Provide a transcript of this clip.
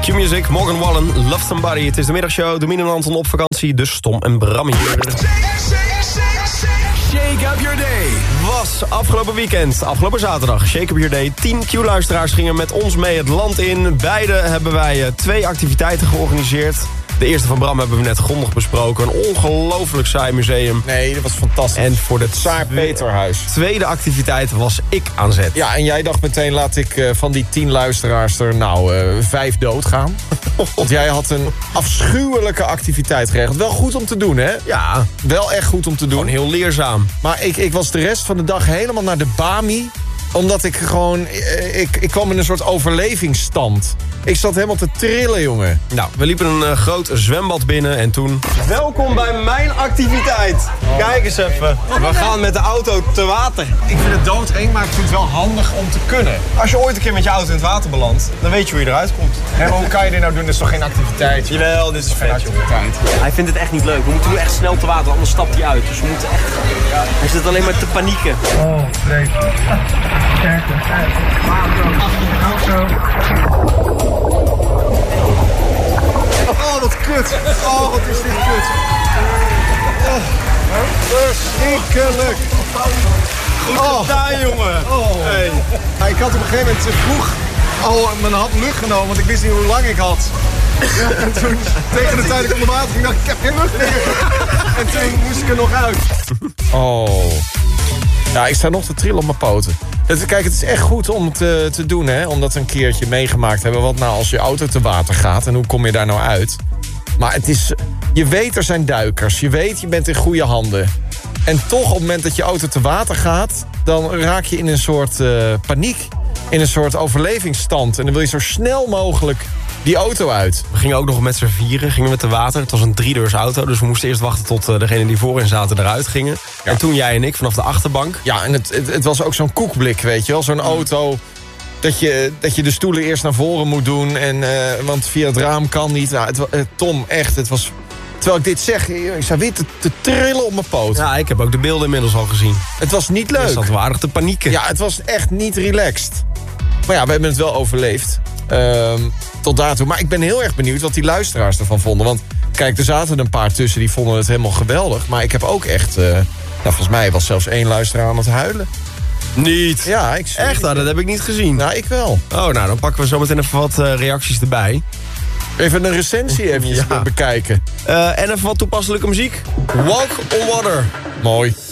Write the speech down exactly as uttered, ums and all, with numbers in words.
Q-Music, Morgan Wallen, Love Somebody. Het is de middagshow, Domien en Anton op vakantie, dus Tom en Bram hier. Shake Up Your Day was afgelopen weekend, afgelopen zaterdag. Shake Up Your Day. tien Q-luisteraars gingen met ons mee het land in. Beide hebben wij twee activiteiten georganiseerd. De eerste van Bram hebben we net grondig besproken. Een ongelooflijk saai museum. Nee, dat was fantastisch. En voor de Tsaar Peterhuis. tweede activiteit was ik aan zet. Ja, en jij dacht meteen, laat ik uh, van die tien luisteraars er nou uh, vijf doodgaan. Want jij had een afschuwelijke activiteit geregeld. Wel goed om te doen, hè? Ja. Wel echt goed om te doen. Gewoon heel leerzaam. Maar ik, ik was de rest van de dag helemaal naar de Bami. Omdat ik gewoon... Ik, ik kwam in een soort overlevingsstand. Ik zat helemaal te trillen, jongen. Nou, we liepen een uh, groot zwembad binnen en toen... Welkom bij mijn activiteit. Oh. Kijk eens even. We gaan met de auto te water. Ik vind het doodeng, maar ik vind het wel handig om te kunnen. Als je ooit een keer met je auto in het water belandt, dan weet je hoe je eruit komt. En hoe kan je dit nou doen? Dit is toch geen activiteit? Jawel, dit is geen activiteit. Hij vindt het echt niet leuk. We moeten nu echt snel te water, anders stapt hij uit. Dus we moeten echt... Hij zit alleen maar te panieken. Oh, vreselijk. Kijk, kijk. Water, auto. Oh, wat kut. Oh, wat is dit kut. Oh, verschrikkelijk. Goed gedaan, jongen. Oh. Hey. Ja, ik had op een gegeven moment vroeg al mijn hand lucht genomen, want ik wist niet hoe lang ik had. Ja, en toen, tegen de tijd dat ik onder water ging, dacht ik, ik heb geen lucht meer. En toen moest ik er nog uit. Oh. Ja, ik sta nog te trillen op mijn poten. Het, kijk, het is echt goed om te, te doen, hè. Om dat een keertje meegemaakt te hebben. Wat nou als je auto te water gaat en hoe kom je daar nou uit? Maar het is... Je weet, er zijn duikers. Je weet, je bent in goede handen. En toch, op het moment dat je auto te water gaat... dan raak je in een soort uh, paniek. In een soort overlevingsstand. En dan wil je zo snel mogelijk die auto uit. We gingen ook nog met z'n vieren, gingen met de water. Het was een driedeurs auto, dus we moesten eerst wachten tot uh, degenen die voorin zaten eruit gingen. Ja. En toen jij en ik vanaf de achterbank. Ja, en het, het, het was ook zo'n koekblik, weet je wel. Zo'n auto dat je, dat je de stoelen eerst naar voren moet doen. En, uh, want via het raam kan niet. Nou, het, uh, Tom, echt, het was... Terwijl ik dit zeg, ik sta weer te, te trillen op mijn poot. Ja, ik heb ook de beelden inmiddels al gezien. Het was niet leuk. Het zat waardig te panieken. Ja, het was echt niet relaxed. Maar ja, we hebben het wel overleefd. Um, tot daartoe. Maar ik ben heel erg benieuwd wat die luisteraars ervan vonden. Want kijk, er zaten een paar tussen die vonden het helemaal geweldig. Maar ik heb ook echt... Uh, nou, volgens mij was zelfs één luisteraar aan het huilen. Niet? Ja, ik echt? Nou, dat heb ik niet gezien. Nou, ik wel. Oh, nou, dan pakken we zo meteen even wat uh, reacties erbij. Even een recensie even ja. bekijken. Uh, en even wat toepasselijke muziek. Walk on Water. Mooi.